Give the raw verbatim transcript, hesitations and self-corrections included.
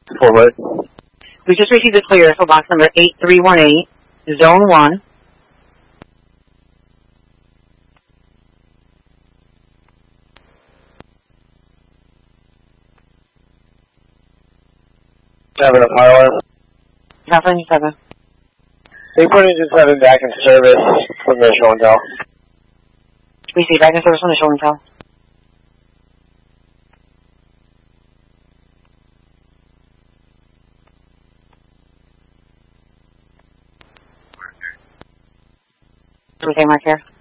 Forward. We just received a clear for box number eight three one eight, zone one. Seven of pilot. California seven. eight point eight seven back in service from the show and tell. We see back in service on the show and tell. Everything mark here.